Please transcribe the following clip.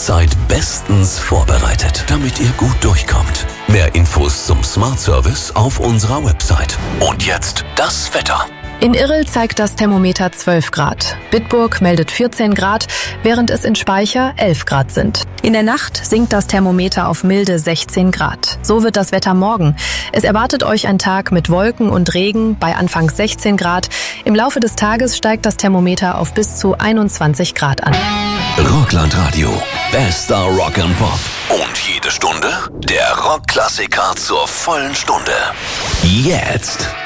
Seid bestens vorbereitet, damit ihr gut durchkommt. Mehr Infos zum Smart Service auf unserer Website. Und jetzt das Wetter. In Irrel zeigt das Thermometer 12 Grad. Bitburg meldet 14 Grad, während es in Speicher 11 Grad sind. In der Nacht sinkt das Thermometer auf milde 16 Grad. So wird das Wetter morgen. Es erwartet euch ein Tag mit Wolken und Regen bei anfangs 16 Grad. Im Laufe des Tages steigt das Thermometer auf bis zu 21 Grad an. Rockland-Radio. Bester Rock and Pop. Und jede Stunde der Rockklassiker zur vollen Stunde. Jetzt.